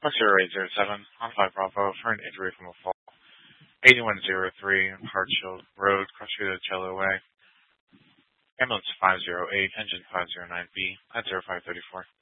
Plus 0807 on 5 Bravo for an injury from a fall. 8103 Hartshield Road, Cello Way. Ambulance 508, engine 509B at 0534.